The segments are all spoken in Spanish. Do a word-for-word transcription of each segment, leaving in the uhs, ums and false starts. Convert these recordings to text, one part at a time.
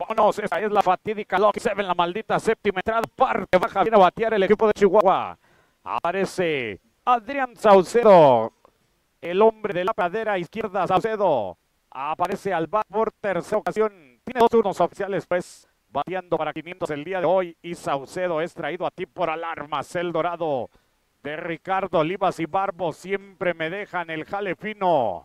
Vámonos, esta es la fatídica Lucky Seven, la maldita séptima entrada, parte baja, viene a batear el equipo de Chihuahua. Aparece Adrián Saucedo, el hombre de la pradera izquierda, Saucedo. Aparece al bat por tercera ocasión, tiene dos turnos oficiales, pues, bateando para quinientos el día de hoy. Y Saucedo es traído a ti por Alarmas El Dorado de Ricardo Olivas y Barbo, siempre me dejan el jale fino.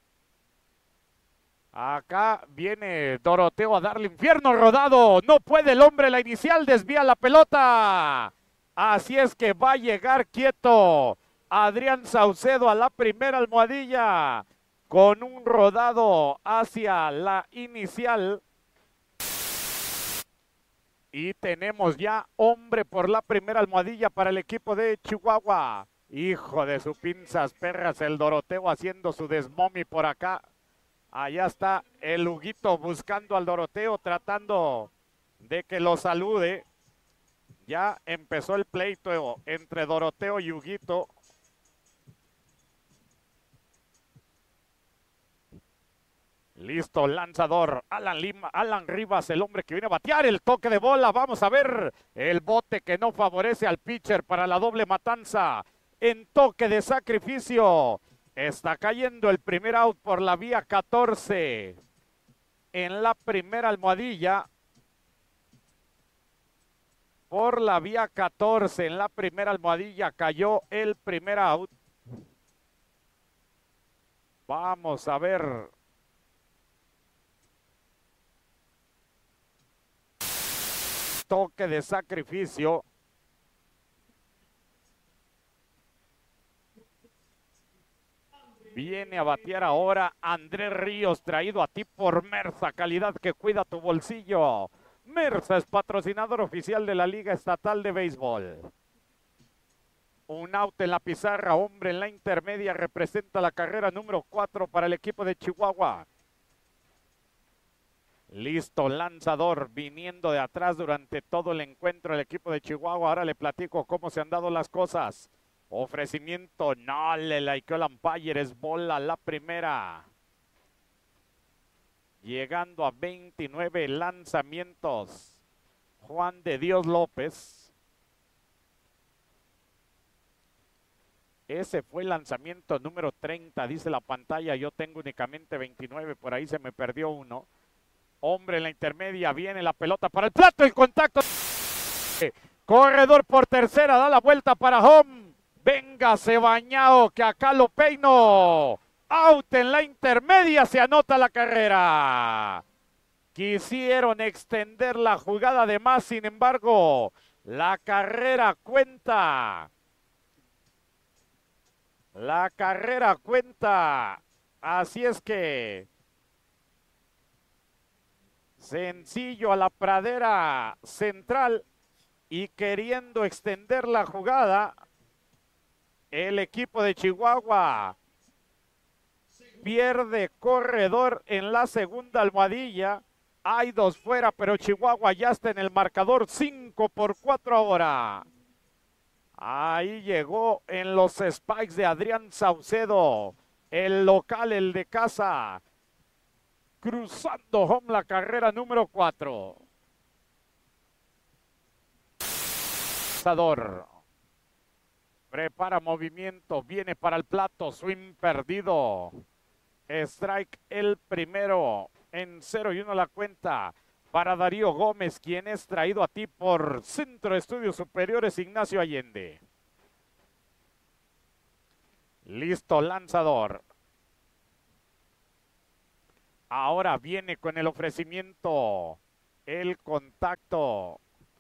Acá viene Doroteo a darle infierno rodado. No puede el hombre, la inicial desvía la pelota. Así es que va a llegar quieto Adrián Saucedo a la primera almohadilla con un rodado hacia la inicial. Y tenemos ya hombre por la primera almohadilla para el equipo de Chihuahua. Hijo de sus pinzas perras, el Doroteo haciendo su desmomi por acá. Allá está el Huguito buscando al Doroteo, tratando de que lo salude. Ya empezó el pleito entre Doroteo y Huguito. Listo, lanzador, Alan Lima, Alan Rivas, el hombre que viene a batear el toque de bola. Vamos a ver el bote que no favorece al pitcher para la doble matanza. En toque de sacrificio. Está cayendo el primer out por la vía catorce. En la primera almohadilla. Por la vía catorce, en la primera almohadilla cayó el primer out. Vamos a ver. Toque de sacrificio. Viene a batear ahora Andrés Ríos, traído a ti por Mersa, calidad que cuida tu bolsillo. Mersa es patrocinador oficial de la Liga Estatal de Béisbol. Un out en la pizarra, hombre en la intermedia, representa la carrera número cuatro para el equipo de Chihuahua. Listo, lanzador, viniendo de atrás durante todo el encuentro el equipo de Chihuahua. Ahora le platico cómo se han dado las cosas. Ofrecimiento, no le likeó el umpire, es bola la primera. Llegando a veintinueve lanzamientos. Juan de Dios López. Ese fue el lanzamiento número treinta, dice la pantalla. Yo tengo únicamente veintinueve, por ahí se me perdió uno. Hombre en la intermedia, viene la pelota para el plato, el contacto. Corredor por tercera, da la vuelta para home. Véngase bañado, que acá lo peino. Out en la intermedia, se anota la carrera. Quisieron extender la jugada de más, sin embargo, la carrera cuenta. La carrera cuenta. Así es que sencillo a la pradera central y queriendo extender la jugada. El equipo de Chihuahua pierde corredor en la segunda almohadilla. Hay dos fuera, pero Chihuahua ya está en el marcador, cinco por cuatro ahora. Ahí llegó en los spikes de Adrián Saucedo, el local, el de casa. Cruzando home la carrera número cuatro. Lanzador. Prepara movimiento, viene para el plato, swing perdido. Strike el primero, en cero y uno la cuenta para Darío Gómez, quien es traído a ti por Centro de Estudios Superiores Ignacio Allende. Listo, lanzador. Ahora viene con el ofrecimiento, el contacto.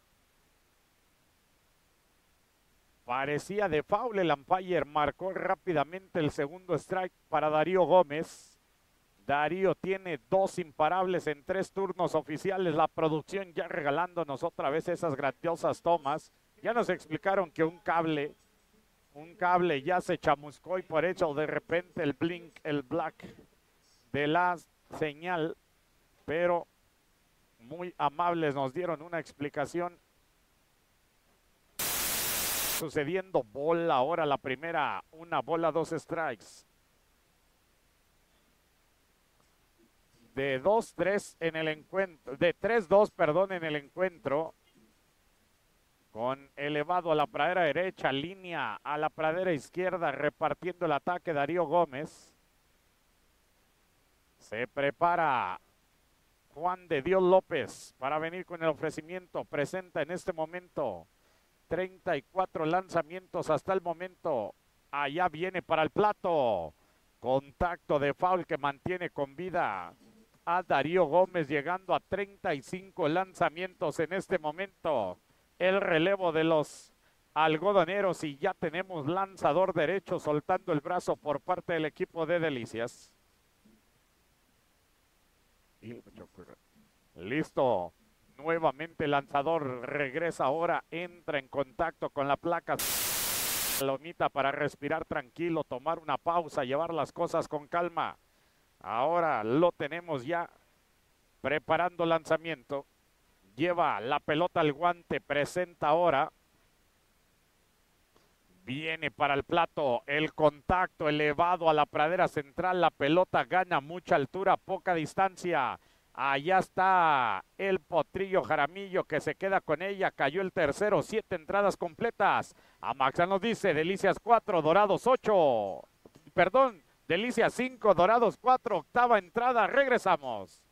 Parecía de foul, el umpire marcó rápidamente el segundo strike para Darío Gómez. Darío tiene dos imparables en tres turnos oficiales. La producción ya regalándonos otra vez esas grandiosas tomas. Ya nos explicaron que un cable, un cable ya se chamuscó y por eso de repente el blink, el black de la señal. Pero muy amables nos dieron una explicación. Sucediendo bola ahora la primera, una bola, dos strikes. de dos tres en el encuentro, de tres dos, perdón, en el encuentro. Con elevado a la pradera derecha, línea a la pradera izquierda, repartiendo el ataque Darío Gómez. Se prepara Juan de Dios López para venir con el ofrecimiento. Presenta en este momento treinta y cuatro lanzamientos hasta el momento. Allá viene para el plato. Contacto de foul que mantiene con vida a Darío Gómez, llegando a treinta y cinco lanzamientos en este momento. El relevo de los algodoneros y ya tenemos lanzador derecho soltando el brazo por parte del equipo de Delicias. Listo. Nuevamente el lanzador regresa ahora, entra en contacto con la placa. Lomita para respirar tranquilo, tomar una pausa, llevar las cosas con calma. Ahora lo tenemos ya preparando lanzamiento. Lleva la pelota al guante, presenta ahora. Viene para el plato, el contacto elevado a la pradera central. La pelota gana mucha altura, poca distancia. Allá está el Potrillo Jaramillo que se queda con ella. Cayó el tercero, siete entradas completas. Amaxa nos dice, Delicias cuatro, Dorados ocho. Perdón, Delicias cinco, Dorados cuatro, octava entrada. Regresamos.